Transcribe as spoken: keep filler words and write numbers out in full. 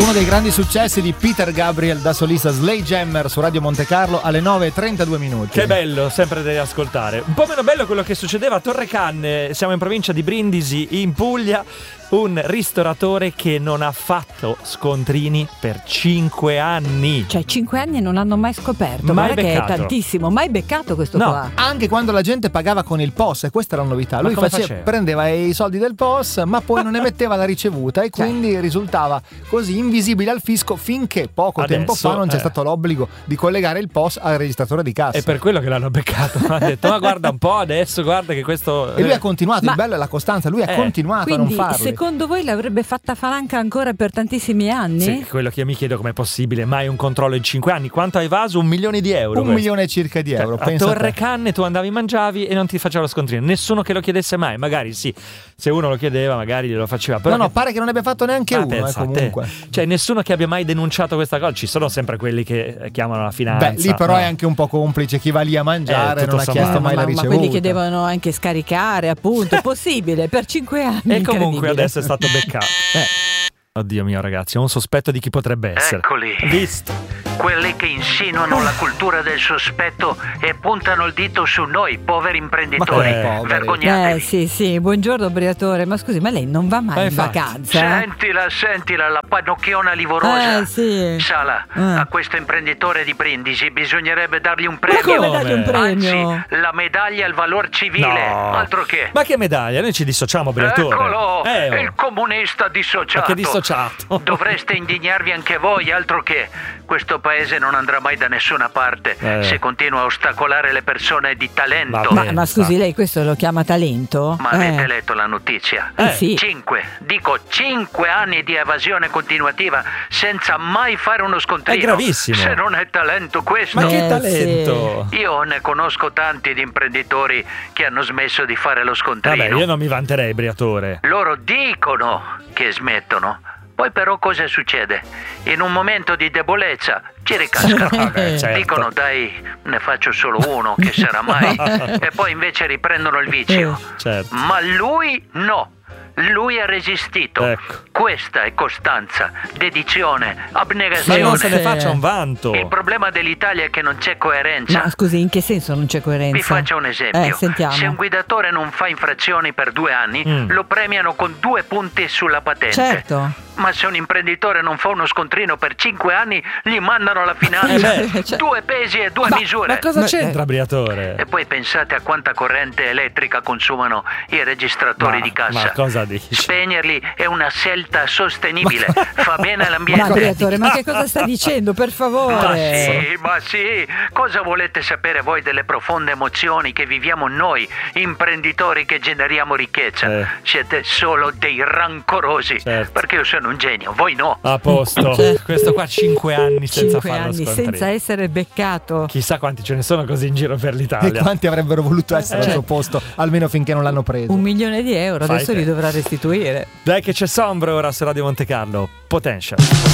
Uno dei grandi successi di Peter Gabriel da solista, Sledgehammer, su Radio Monte Carlo alle nove e trentadue minuti. Che bello, sempre da ascoltare. Un po' meno bello quello che succedeva a Torrecanne, siamo in provincia di Brindisi, in Puglia. Un ristoratore che non ha fatto scontrini per cinque anni. Cioè cinque anni e non hanno mai scoperto. Mai Guarda beccato. che è tantissimo, mai beccato questo No. qua. Anche quando la gente pagava con il P O S, e questa era la novità. Ma Lui come faceva- faceva? prendeva i soldi del P O S, ma poi non emetteva la ricevuta e quindi risultava così invisibile al fisco finché poco Adesso, tempo fa non c'è eh. stato l'obbligo di collegare il P O S al registratore di cassa. È per quello che l'hanno beccato. Ha detto, ma guarda un po' adesso, guarda che questo... E lui ha continuato, Ma- il bello è la costanza, lui ha Eh, continuato Quindi a non farli. secondo voi l'avrebbe fatta falanca ancora per tantissimi anni? Sì, quello che io mi chiedo com'è possibile, mai un controllo in cinque anni. Quanto hai evaso? Un milione di euro. Un questo. milione circa di euro. Cioè, a pensa a te. Torrecanne tu andavi, mangiavi e non ti faceva lo scontrino. Nessuno che lo chiedesse mai. Magari sì, se uno lo chiedeva magari glielo faceva. Però No, no, che- pare che non abbia fatto neanche Ma uno, eh, pensa a te. comunque. Cioè nessuno che abbia mai denunciato questa cosa. Ci sono sempre quelli che eh, chiamano la finanza. Beh, lì però no? è anche un po' complice chi va lì a mangiare Eh, e non ha tutto chiesto sommato. mai ma, la ma ricevuta. quelli che devono anche scaricare, appunto, è possibile per cinque anni. E comunque incredibile. adesso è stato beccato. Eh. Oddio mio ragazzi, ho un sospetto di chi potrebbe essere. Eccoli. Visto. Quelli che insinuano la cultura del sospetto e puntano il dito su noi, poveri imprenditori. Ma come poveri? Vergognatevi. Eh sì sì, buongiorno Briatore, ma scusi, ma lei non va mai Eh, in infatti. vacanza? Sentila, sentila, la pannocchiona livorosa. Eh, sì. Sala, Eh. a questo imprenditore di Brindisi bisognerebbe dargli un Ma premio. come dargli un premio? Anzi, la medaglia al valor civile. No. Altro che. Ma che medaglia? Noi ci dissociamo, Briatore. Eccolo, Eh, oh. il comunista dissociato. Ma che dissociato? Dovreste indignarvi anche voi, altro che. Questo paese non andrà mai da nessuna parte Eh. se continua a ostacolare le persone di talento. Vabbè. Ma, ma scusi, lei questo lo chiama talento? Ma Eh. avete letto la notizia? Eh, sì. Cinque, dico cinque anni di evasione continuativa senza mai fare uno scontrino. È gravissimo. Se non è talento questo. Ma che Eh, talento! Io ne conosco tanti di imprenditori che hanno smesso di fare lo scontrino. Vabbè, io non mi vanterei, Briatore. Loro dicono che smettono. Poi però cosa succede? In un momento di debolezza ci ricascano. Vabbè, certo. Dicono dai, ne faccio solo uno, che sarà mai? E poi invece riprendono il vizio. Certo. Ma lui no. Lui ha resistito. Ecco. Questa è costanza, dedizione, Ma abnegazione. non se ne Sì. faccia un vanto. Il problema dell'Italia è che non c'è coerenza. Ma scusi, in che senso non c'è coerenza? Vi faccio un esempio. Eh, sentiamo. Se un guidatore non fa infrazioni per due anni, Mm. lo premiano con due punti sulla patente. Certo. Ma se un imprenditore non fa uno scontrino per cinque anni, gli mandano la finanza. Eh beh, cioè- Due pesi e due misure. Ma cosa Ma- c'entra, Briatore? E poi pensate a quanta corrente elettrica consumano i registratori Ma- di cassa. ma cosa dici? Spegnerli è una scelta sostenibile. Fa bene Ma all'ambiente. Briatore, ma che cosa sta dicendo, per Ma favore? sì, ma sì, cosa volete sapere voi delle profonde emozioni che viviamo noi, imprenditori che generiamo ricchezza? Eh. Siete solo dei rancorosi, Certo. perché io sono un genio, voi no. A posto. Questo qua cinque anni senza Cinque fare lo anni scontrino. senza essere beccato. Chissà quanti ce ne sono così in giro per E l'Italia. quanti avrebbero voluto essere Eh. al suo posto, almeno finché non l'hanno preso. Un milione di euro, Fai adesso te. li dovrà restituire. Dai che c'è Sombra ora su Radio Monte Carlo. Potential.